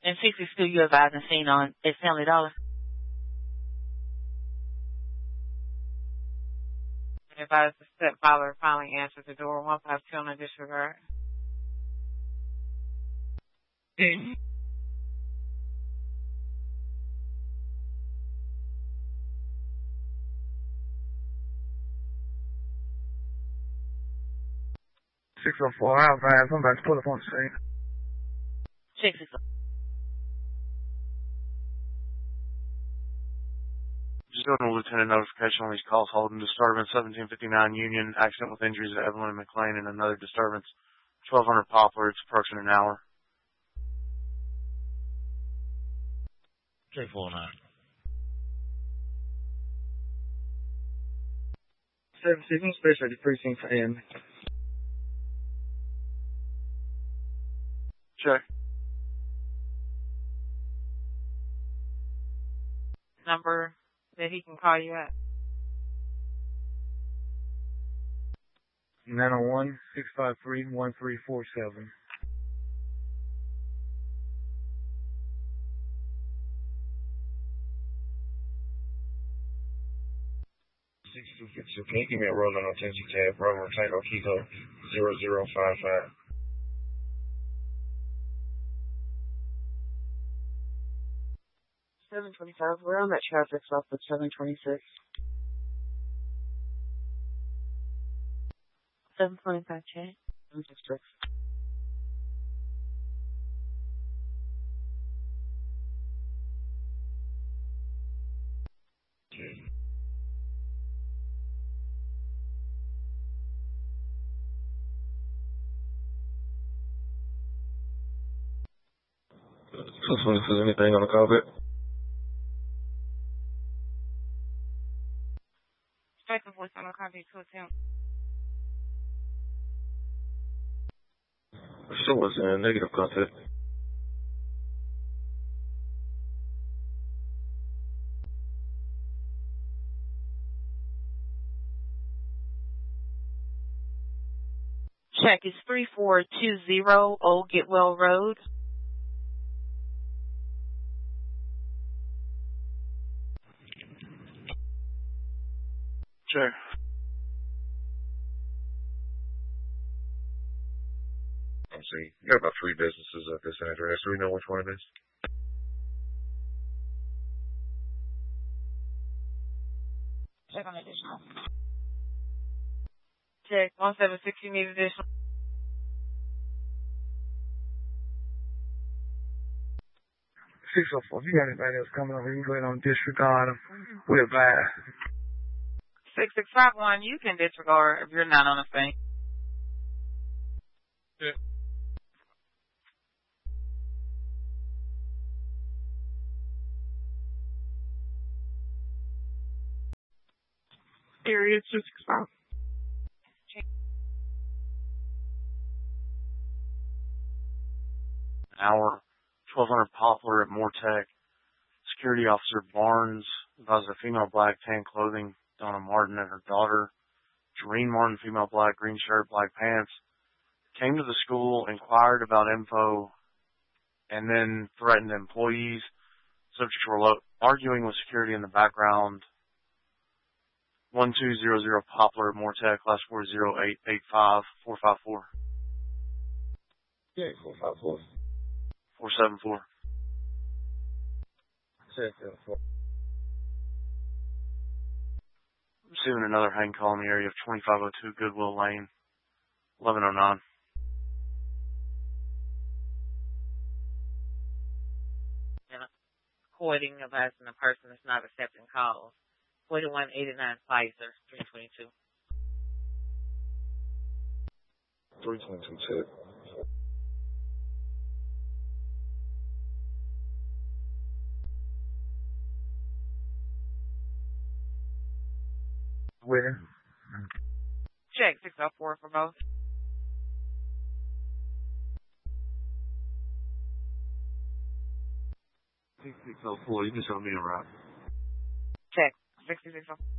And 62, you advised and seen on at Family Dollar. Advised the stepfather finally answered the door. 152 on a disregard. Mm-hmm. .604, I advise, I'm about to pull up on the scene. Check this out. Just doing a lieutenant notification on these calls holding disturbance 1759 Union, accident with injuries at Evelyn and McLean, and another disturbance 1200 Poplar. It's approaching an hour. 349. 7-6, special precinct for AM. Check. Number that he can call you at. 901-653-1347. Can you give me a roll on attention tab, Rover Tango Kiko 0055? $725. We're on that traffic stop at 726. 725, check. 766. Is anything on the carpet? Second voice on the copy to attempt. Sure, it's in negative contact. Check is 3420 Old Getwell Road. Check. Let's see. You got about 3 businesses at this address. Do we know which one it is? Check on additional. Check 176. You need additional. 604, if you got anybody else coming over, you can go ahead and disregard them. We advise. 6651, you can disregard if you're not on the scene. Yeah. Area 265. An hour. 1200 Poplar at Mortec. Security Officer Barnes advised a female black tan clothing, Donna Martin and her daughter. Jareen Martin, female black, green shirt, black pants. Came to the school, inquired about info, and then threatened employees. Subjects were arguing with security in the background. 1200 Poplar at Mortec, class 40885 454. Yeah, 454. 474. Check 4. Receiving another hang call in the area of 2502 Goodwill Lane, 1109. Recording advising the person that's not accepting calls. 4189 Pfizer, 322. 322 check. Winner. Check 604 for both. 604, you can show me a route. Check 6604.